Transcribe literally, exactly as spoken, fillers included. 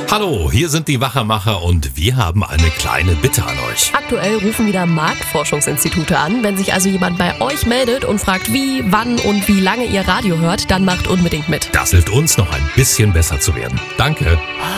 Hallo, hier sind die Wachermacher und wir haben eine kleine Bitte an euch. Aktuell rufen wieder Marktforschungsinstitute an. Wenn sich also jemand bei euch meldet und fragt, wie, wann und wie lange ihr Radio hört, dann macht unbedingt mit. Das hilft uns, noch ein bisschen besser zu werden. Danke.